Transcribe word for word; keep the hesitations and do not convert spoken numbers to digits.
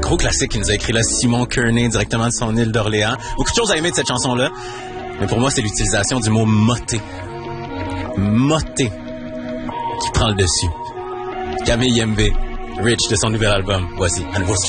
gros classique qu'il nous a écrit là, Simon Kearney, directement de son île d'Orléans. Beaucoup de choses à aimer de cette chanson-là. Mais pour moi, c'est l'utilisation du mot moté. Moté. Qui prend le dessus. Camille M B, Rich de son nouvel album. Voici, à nouveau sur